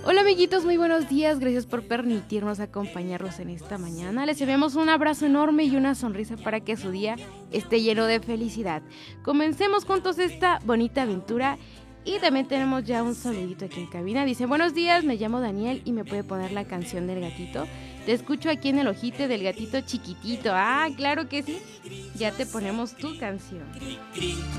Hola amiguitos, muy buenos días, gracias por permitirnos acompañarlos en esta mañana. Les enviamos un abrazo enorme y una sonrisa para que su día esté lleno de felicidad. Comencemos juntos esta bonita aventura y también tenemos ya un saludito aquí en cabina. Dice, buenos días, me llamo Daniel y me puede poner la canción del gatito. Te escucho aquí en el ojite del gatito chiquitito. Ah, claro que sí, ya te ponemos tu canción.